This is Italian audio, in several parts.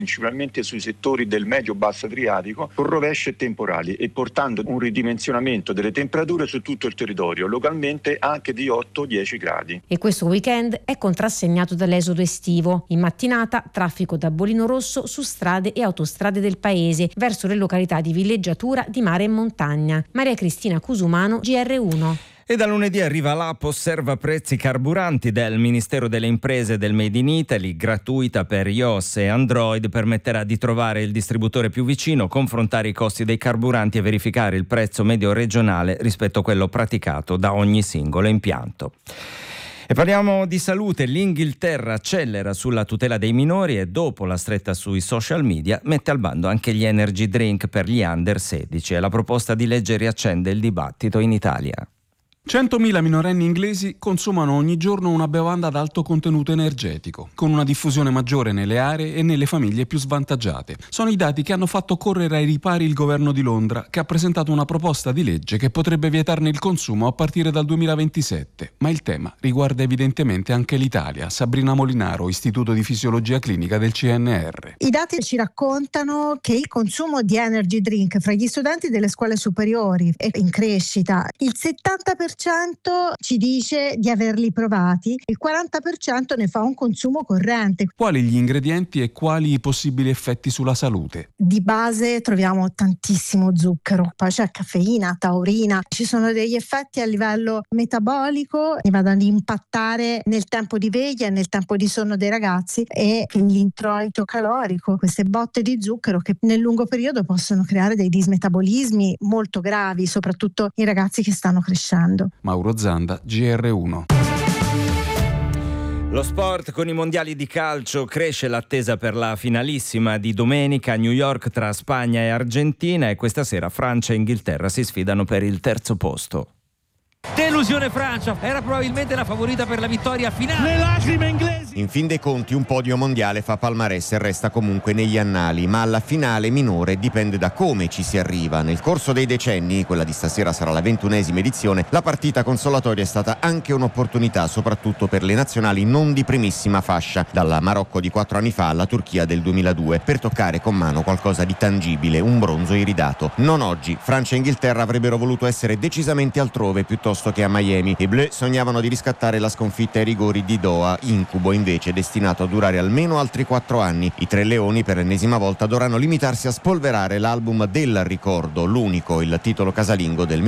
principalmente sui settori del medio-basso Adriatico, con rovesce e temporali e portando un ridimensionamento delle temperature su tutto il territorio, localmente anche di 8-10 gradi. E questo weekend è contrassegnato dall'esodo estivo. In mattinata traffico da Bolino Rosso su strade e autostrade del paese verso le località di villeggiatura, di mare e montagna. Maria Cristina Cusumano, GR1. E da lunedì arriva l'app Osserva Prezzi Carburanti del Ministero delle Imprese del Made in Italy, gratuita per iOS e Android, permetterà di trovare il distributore più vicino, confrontare i costi dei carburanti e verificare il prezzo medio regionale rispetto a quello praticato da ogni singolo impianto. E parliamo di salute. L'Inghilterra accelera sulla tutela dei minori e dopo la stretta sui social media mette al bando anche gli energy drink per gli under 16 e la proposta di legge riaccende il dibattito in Italia. 100.000 minorenni inglesi consumano ogni giorno una bevanda ad alto contenuto energetico, con una diffusione maggiore nelle aree e nelle famiglie più svantaggiate. Sono i dati che hanno fatto correre ai ripari il governo di Londra, che ha presentato una proposta di legge che potrebbe vietarne il consumo a partire dal 2027. Ma il tema riguarda evidentemente anche l'Italia. Sabrina Molinaro, Istituto di Fisiologia Clinica del CNR. I dati ci raccontano che il consumo di energy drink fra gli studenti delle scuole superiori è in crescita. Il 70% ci dice di averli provati, il 40% ne fa un consumo corrente. Quali gli ingredienti e quali i possibili effetti sulla salute? Di base troviamo tantissimo zucchero, poi c'è caffeina, taurina, ci sono degli effetti a livello metabolico che vanno ad impattare nel tempo di veglia e nel tempo di sonno dei ragazzi e l'introito calorico, queste botte di zucchero che nel lungo periodo possono creare dei dismetabolismi molto gravi, soprattutto in ragazzi che stanno crescendo. Mauro Zanda, GR1. Lo sport con i mondiali di calcio, cresce l'attesa per la finalissima di domenica a New York tra Spagna e Argentina e questa sera Francia e Inghilterra si sfidano per il terzo posto. Delusione Francia, era probabilmente la favorita per la vittoria finale. Le lacrime inglesi. In fin dei conti un podio mondiale fa palmarès e resta comunque negli annali, ma alla finale minore dipende da come ci si arriva. Nel corso dei decenni, quella di stasera sarà la 21esima edizione, la partita consolatoria è stata anche un'opportunità, soprattutto per le nazionali non di primissima fascia, dalla Marocco di 4 anni fa alla Turchia del 2002, per toccare con mano qualcosa di tangibile, un bronzo iridato. Non oggi. Francia e Inghilterra avrebbero voluto essere decisamente altrove piuttosto che a Miami. I Bleu sognavano di riscattare la sconfitta ai rigori di Doha, incubo invece destinato a durare almeno altri 4 anni. I tre leoni per l'ennesima volta dovranno limitarsi a spolverare l'album del ricordo, l'unico, il titolo casalingo del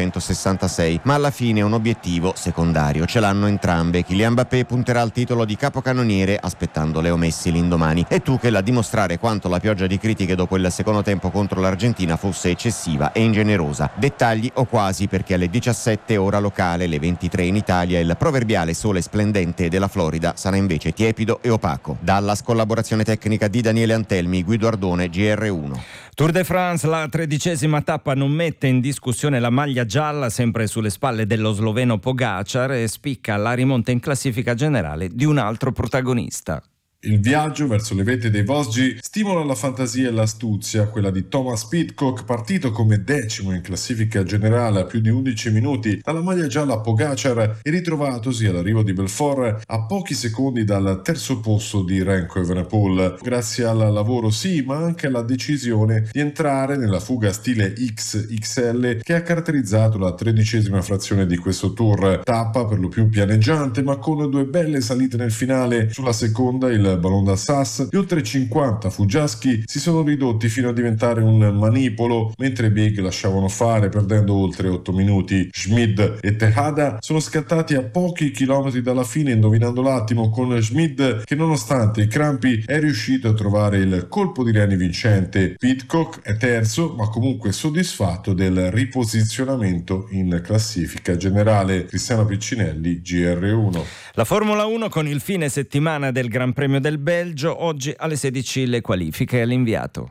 1966, ma alla fine un obiettivo secondario ce l'hanno entrambe. Kylian Mbappé punterà al titolo di capocannoniere aspettando Leo Messi l'indomani e Tuchel a dimostrare quanto la pioggia di critiche dopo il secondo tempo contro l'Argentina fosse eccessiva e ingenerosa. Dettagli o quasi, perché alle 17 ora locale, le 23 in Italia, il proverbiale sole splendente della Florida sarà invece tiepido e opaco. Dallas, collaborazione tecnica di Daniele Antelmi, Guido Ardone, GR1. Tour de France, la 13ª tappa non mette in discussione la maglia gialla, sempre sulle spalle dello sloveno Pogačar, e spicca la rimonta in classifica generale di un altro protagonista. Il viaggio verso le vette dei Vosgi stimola la fantasia e l'astuzia, quella di Thomas Pidcock, partito come 10° in classifica generale a più di 11 minuti dalla maglia gialla Pogačar e ritrovatosi all'arrivo di Belfort a pochi secondi dal terzo posto di Remco Evenepoel, grazie al lavoro sì, ma anche alla decisione di entrare nella fuga stile XXL che ha caratterizzato la 13ª frazione di questo Tour. Tappa per lo più pianeggiante, ma con 2 belle salite nel finale. Sulla seconda il Ballon d'Alsace, gli oltre 50 fuggiaschi si sono ridotti fino a diventare un manipolo, mentre i Big lasciavano fare perdendo oltre 8 minuti. Schmid e Tejada sono scattati a pochi chilometri dalla fine, indovinando l'attimo, con Schmid che nonostante i crampi è riuscito a trovare il colpo di reni vincente. Pidcock è terzo, ma comunque soddisfatto del riposizionamento in classifica generale. Cristiano Piccinelli, GR1. La Formula 1 con il fine settimana del Gran Premio del Belgio, oggi alle 16 le qualifiche all'inviato.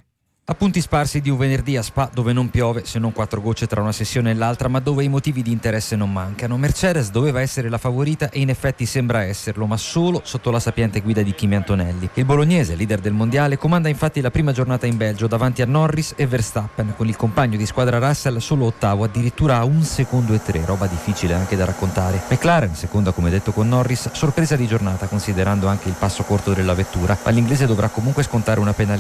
A punti sparsi di un venerdì a Spa, dove non piove se non 4 gocce tra una sessione e l'altra, ma dove i motivi di interesse non mancano. Mercedes doveva essere la favorita e in effetti sembra esserlo, ma solo sotto la sapiente guida di Kimi Antonelli. Il bolognese, leader del mondiale, comanda infatti la prima giornata in Belgio davanti a Norris e Verstappen, con il compagno di squadra Russell solo ottavo, addirittura a 1 secondo e 3, roba difficile anche da raccontare. McLaren, seconda come detto con Norris, sorpresa di giornata considerando anche il passo corto della vettura, ma l'inglese dovrà comunque scontare una penalità